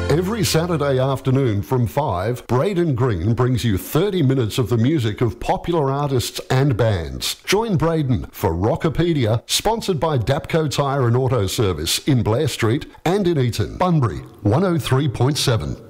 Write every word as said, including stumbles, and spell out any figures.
Every Saturday afternoon from five, Braden Green brings you thirty minutes of the music of popular artists and bands. Join Braden for Rockopedia, sponsored by Dapco Tyre and Auto Service in Blair Street and in Eaton. Bunbury, one oh three point seven.